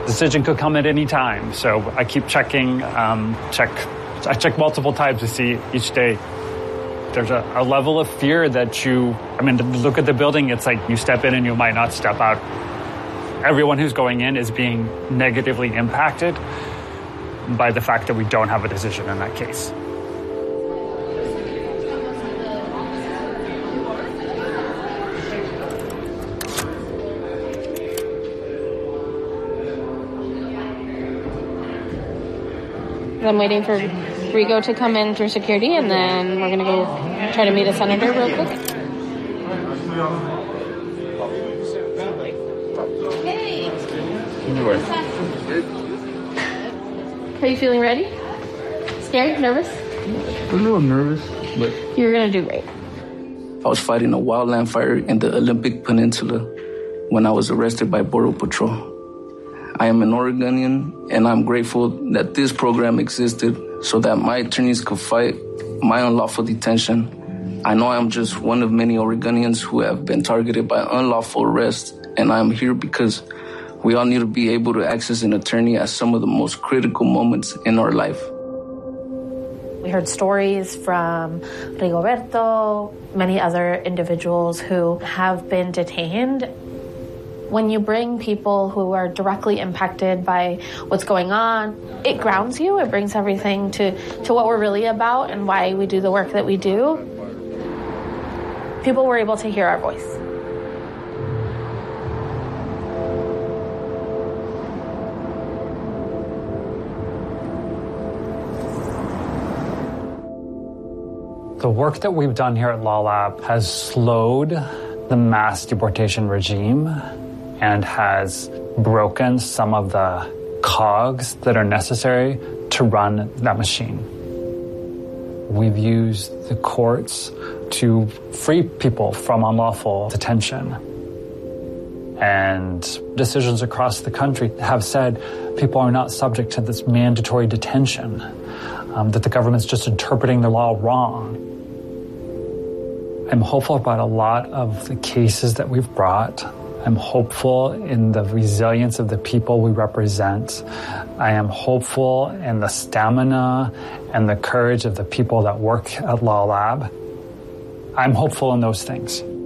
decision could come at any time. So I keep checking, I check multiple times to see each day. There's a level of fear that look at the building, it's like you step in and you might not step out. Everyone who's going in is being negatively impacted by the fact that we don't have a decision in that case. I'm waiting for Rigo to come in through security, and then we're going to go try to meet a senator real quick. Hey! Are you feeling ready? Scared? Nervous? A little nervous, but... You're going to do great. I was fighting a wildland fire in the Olympic Peninsula when I was arrested by Border Patrol. I am an Oregonian, and I'm grateful that this program existed so that my attorneys could fight my unlawful detention. I know I'm just one of many Oregonians who have been targeted by unlawful arrest, and I'm here because we all need to be able to access an attorney at some of the most critical moments in our life. We heard stories from Rigoberto, many other individuals who have been detained. When you bring people who are directly impacted by what's going on, it grounds you. It brings everything to what we're really about and why we do the work that we do. People were able to hear our voice. The work that we've done here at Law Lab has slowed the mass deportation regime and has broken some of the cogs that are necessary to run that machine. We've used the courts to free people from unlawful detention. And decisions across the country have said people are not subject to this mandatory detention, that the government's just interpreting the law wrong. I'm hopeful about a lot of the cases that we've brought. I'm hopeful in the resilience of the people we represent. I am hopeful in the stamina and the courage of the people that work at Law Lab. I'm hopeful in those things.